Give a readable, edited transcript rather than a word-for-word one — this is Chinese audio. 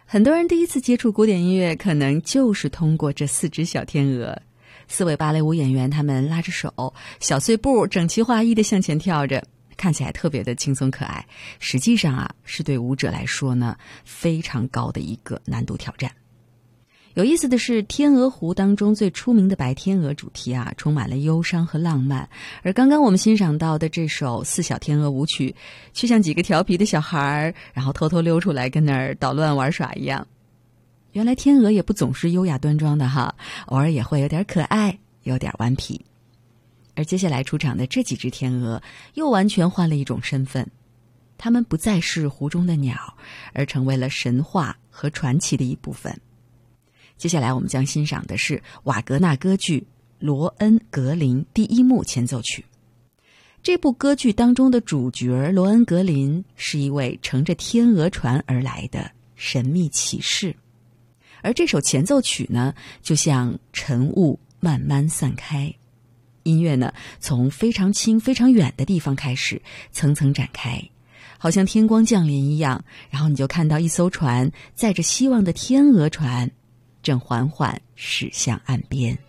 很多人第一次接触古典音乐，可能就是通过这4只小天鹅。4位芭蕾舞演员，他们拉着手，小碎步，整齐划一地向前跳着，看起来特别的轻松可爱。实际上啊，是对舞者来说呢，非常高的一个难度挑战。有意思的是，天鹅湖当中最出名的白天鹅主题啊，充满了忧伤和浪漫。而刚刚我们欣赏到的这首4小天鹅舞曲，却像几个调皮的小孩，然后偷偷溜出来跟那儿捣乱玩耍一样。原来天鹅也不总是优雅端庄的哈，偶尔也会有点可爱，有点顽皮。而接下来出场的这几只天鹅，又完全换了一种身份。它们不再是湖中的鸟，而成为了神话和传奇的一部分。接下来我们将欣赏的是瓦格纳歌剧《罗恩格林》第1幕前奏曲。这部歌剧当中的主角罗恩格林是一位乘着天鹅船而来的神秘骑士，而这首前奏曲呢，就像晨雾慢慢散开，音乐呢从非常轻非常远的地方开始层层展开，好像天光降临一样，然后你就看到一艘船载着希望的天鹅船正缓缓驶向岸边。